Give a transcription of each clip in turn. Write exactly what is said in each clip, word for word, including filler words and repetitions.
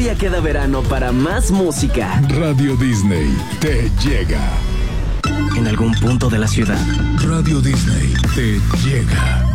todavía queda verano para más música. Radio Disney te llega. En algún punto de la ciudad. Radio Disney te llega.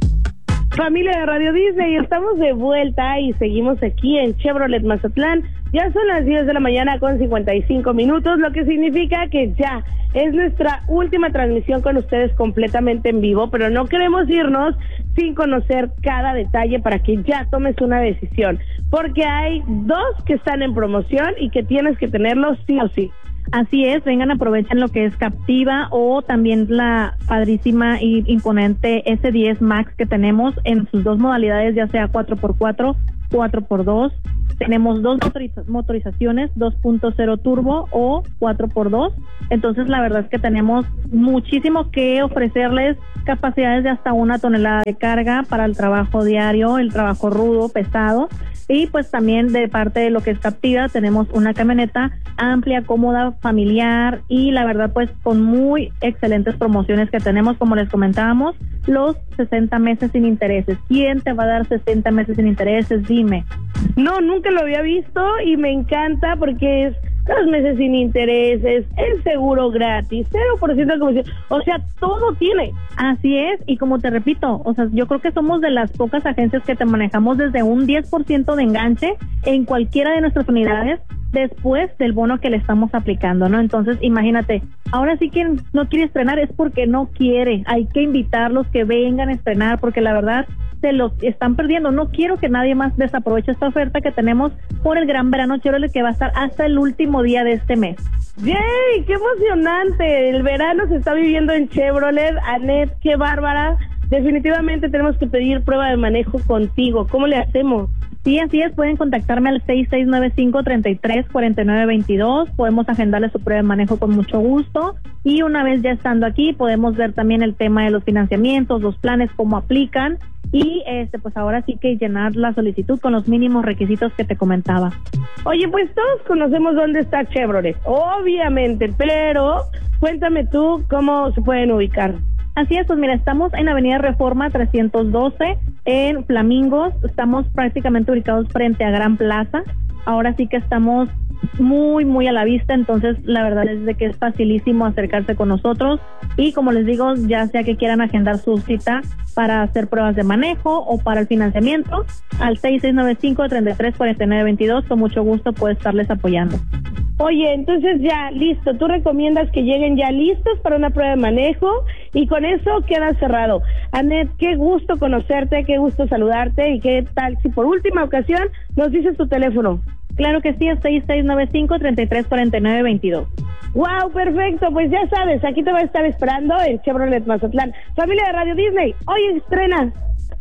Familia de Radio Disney, estamos de vuelta y seguimos aquí en Chevrolet Mazatlán. Ya son las diez de la mañana con cincuenta y cinco minutos, lo que significa que ya es nuestra última transmisión con ustedes completamente en vivo, pero no queremos irnos sin conocer cada detalle para que ya tomes una decisión, porque hay dos que están en promoción y que tienes que tenerlos sí o sí. Así es, vengan, aprovechen lo que es Captiva o también la padrísima y imponente ese diez Max que tenemos en sus dos modalidades, ya sea cuatro por cuatro, cuatro por dos. Tenemos dos motoriza- motorizaciones, dos punto cero turbo o cuatro por dos. Entonces, la verdad es que tenemos muchísimo que ofrecerles, capacidades de hasta una tonelada de carga para el trabajo diario, el trabajo rudo, pesado. Y pues también de parte de lo que es Captiva tenemos una camioneta amplia, cómoda, familiar y la verdad pues con muy excelentes promociones que tenemos, como les comentábamos, los sesenta meses sin intereses. ¿Quién te va a dar sesenta meses sin intereses? Dime. No, nunca lo había visto y me encanta porque es dos meses sin intereses, el seguro gratis, cero por ciento de comisión, o sea, todo tiene. Así es, y como te repito, o sea, yo creo que somos de las pocas agencias que te manejamos desde un diez por ciento de enganche en cualquiera de nuestras unidades después del bono que le estamos aplicando, ¿no? Entonces, imagínate, ahora sí quien no quiere estrenar es porque no quiere, hay que invitarlos que vengan a estrenar porque la verdad se los están perdiendo. No quiero que nadie más desaproveche esta oferta que tenemos por el Gran Verano Chevrolet que va a estar hasta el último día de este mes. ¡Yay! ¡Qué emocionante! El verano se está viviendo en Chevrolet. Anet, qué bárbara. Definitivamente tenemos que pedir prueba de manejo contigo. ¿Cómo le hacemos? Sí, así es, pueden contactarme al seis seis nueve cinco, treinta y tres, cuarenta y nueve veintidós, podemos agendarle su prueba de manejo con mucho gusto y una vez ya estando aquí podemos ver también el tema de los financiamientos, los planes, cómo aplican y este pues ahora sí que llenar la solicitud con los mínimos requisitos que te comentaba. Oye, pues todos conocemos dónde está Chevrolet, obviamente, pero cuéntame tú cómo se pueden ubicar. Así es, pues mira, estamos en Avenida Reforma trescientos doce, en Flamingos, estamos prácticamente ubicados frente a Gran Plaza, ahora sí que estamos muy, muy a la vista, entonces la verdad es de que es facilísimo acercarse con nosotros y como les digo, ya sea que quieran agendar su cita para hacer pruebas de manejo o para el financiamiento, al seis seis nueve cinco, treinta y tres, cuarenta y nueve veintidós, con mucho gusto puedo estarles apoyando. Oye, entonces ya, listo, tú recomiendas que lleguen ya listos para una prueba de manejo y con eso queda cerrado. Anet, qué gusto conocerte, qué gusto saludarte y qué tal si por última ocasión nos dices tu teléfono. Claro que sí, es seis seis nueve cinco, treinta y tres, cuarenta y nueve veintidós. Wow, perfecto, pues ya sabes, aquí te va a estar esperando en Chevrolet Mazatlán. Familia de Radio Disney, hoy estrena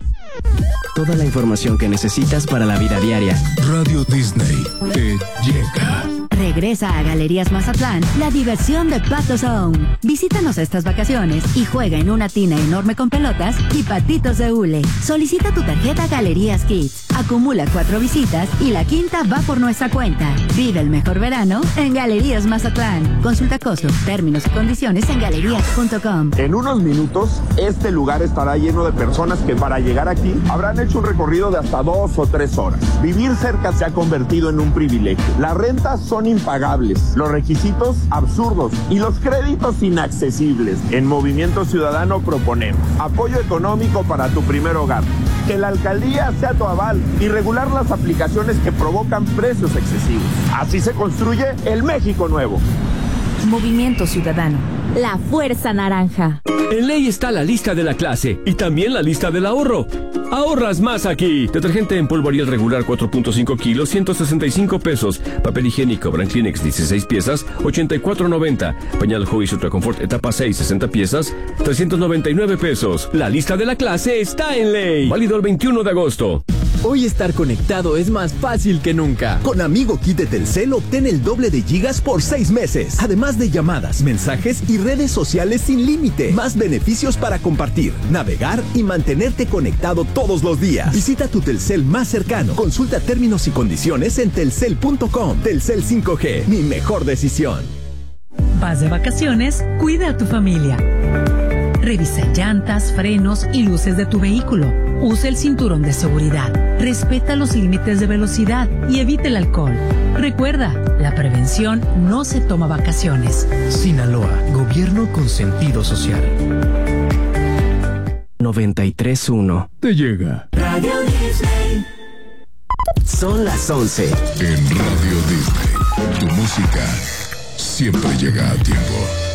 toda la información que necesitas para la vida diaria. Radio Disney te llega. Regresa a Galerías Mazatlán la diversión de Pato Zone. Visítanos estas vacaciones y juega en una tina enorme con pelotas y patitos de hule. Solicita tu tarjeta Galerías Kids. Acumula cuatro visitas y la quinta va por nuestra cuenta. Vive el mejor verano en Galerías Mazatlán. Consulta costos, términos y condiciones en galerías punto com. En unos minutos, este lugar estará lleno de personas que para llegar aquí habrán hecho un recorrido de hasta dos o tres horas. Vivir cerca se ha convertido en un privilegio. Las rentas son impagables, los requisitos absurdos y los créditos inaccesibles. En Movimiento Ciudadano proponemos apoyo económico para tu primer hogar, que la alcaldía sea tu aval y regular las aplicaciones que provocan precios excesivos. Así se construye el México nuevo. Movimiento Ciudadano, la fuerza naranja. En Ley está la lista de la clase y también la lista del ahorro. Ahorras más aquí. Detergente en polvo Ariel regular cuatro punto cinco kilos, ciento sesenta y cinco pesos. Papel higiénico Brand Kleenex dieciséis piezas, ochenta y cuatro noventa. Pañal Huggies Ultra Confort etapa seis, sesenta piezas, trescientos noventa y nueve pesos. La lista de la clase está en Ley. Válido el veintiuno de agosto. Hoy estar conectado es más fácil que nunca. Con Amigo Kit de Telcel obtén el doble de gigas por seis meses. Además de llamadas, mensajes y redes sociales sin límite. Más beneficios para compartir, navegar y mantenerte conectado todos los días. Visita tu Telcel más cercano. Consulta términos y condiciones en telcel punto com. Telcel cinco G, mi mejor decisión. Vas de vacaciones, cuida a tu familia. Revisa llantas, frenos y luces de tu vehículo. Usa el cinturón de seguridad, respeta los límites de velocidad y evite el alcohol. Recuerda, la prevención no se toma vacaciones. Sinaloa, gobierno con sentido social. noventa y tres punto uno. Te llega. Radio Disney. Son las once. En Radio Disney, tu música siempre llega a tiempo.